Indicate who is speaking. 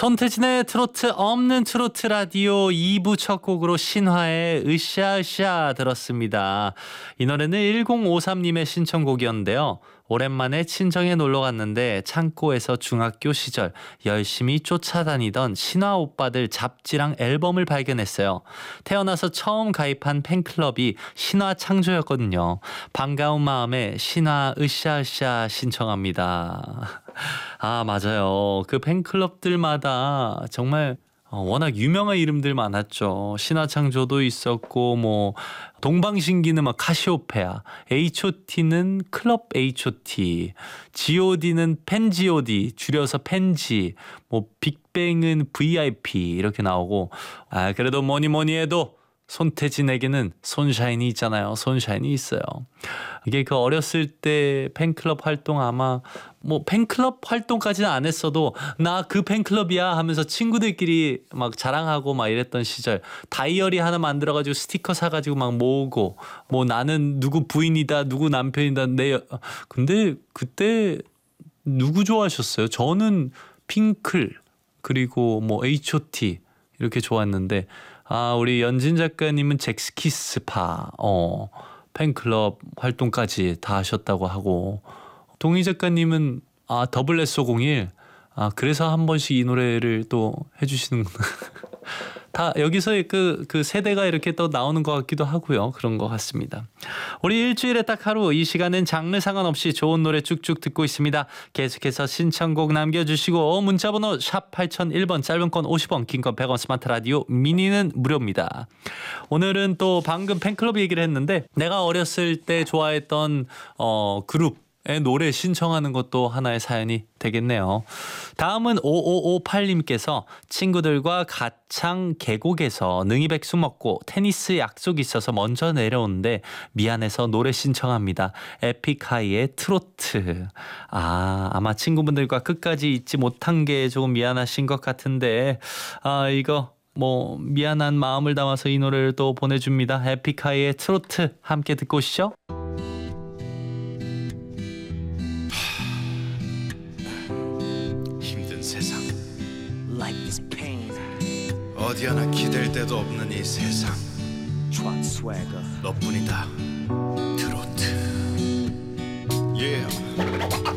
Speaker 1: 손태진의 트로트 없는 트로트 라디오 2부 첫 곡으로 신화의 으쌰으쌰 들었습니다. 이 노래는 1053님의 신청곡이었는데요. 오랜만에 친정에 놀러 갔는데 창고에서 중학교 시절 열심히 쫓아다니던 신화 오빠들 잡지랑 앨범을 발견했어요. 태어나서 처음 가입한 팬클럽이 신화 창조였거든요. 반가운 마음에 신화 으쌰으쌰 신청합니다. 아, 맞아요. 그 팬클럽들마다 정말 워낙 유명한 이름들 많았죠. 신화창조도 있었고 뭐 동방신기는 막 카시오페아, H.O.T는 클럽 H.O.T, G.O.D는 팬.G.O.D 줄여서 팬지, 뭐 빅뱅은 VIP 이렇게 나오고, 아 그래도 뭐니 해도 손태진에게는 손샤인이 있잖아요. 손샤인이 있어요. 이게 그 어렸을 때 팬클럽 활동 아마 뭐 팬클럽 활동까지는 안 했어도 나 그 팬클럽이야 하면서 친구들끼리 막 자랑하고 막 이랬던 시절, 다이어리 하나 만들어가지고 스티커 사가지고 막 모으고 뭐 나는 누구 부인이다 누구 남편이다 근데 그때 누구 좋아하셨어요? 저는 핑클 그리고 뭐 H.O.T 이렇게 좋았는데, 아 우리 연진 작가님은 잭스키스파 팬클럽 활동까지 다 하셨다고 하고, 동희 작가님은 더블 SO01 그래서 한 번씩 이 노래를 또 해주시는구나. 다 여기서의 그 세대가 이렇게 또 나오는 것 같기도 하고요. 그런 것 같습니다. 우리 일주일에 딱 하루 이 시간은 장르 상관없이 좋은 노래 쭉쭉 듣고 있습니다. 계속해서 신청곡 남겨주시고 문자번호 샵 8001번, 짧은 건 50원, 긴 건 100원, 스마트 라디오 미니는 무료입니다. 오늘은 또 방금 팬클럽 얘기를 했는데 내가 어렸을 때 좋아했던 그룹 노래 신청하는 것도 하나의 사연이 되겠네요. 다음은 5558님께서 친구들과 가창 계곡에서 능이백숙 먹고 테니스 약속이 있어서 먼저 내려오는데 미안해서 노래 신청합니다. 에픽하이의 트로트. 아마 친구분들과 끝까지 잊지 못한 게 조금 미안하신 것 같은데 이거 뭐 미안한 마음을 담아서 이 노래를 또 보내줍니다. 에픽하이의 트로트 함께 듣고 오시죠.
Speaker 2: 세상
Speaker 3: Life is pain.
Speaker 2: 어디 하나 기댈 데도 없는 이 세상,
Speaker 3: Trot swagger.
Speaker 2: 너뿐이다 트로트. Yeah.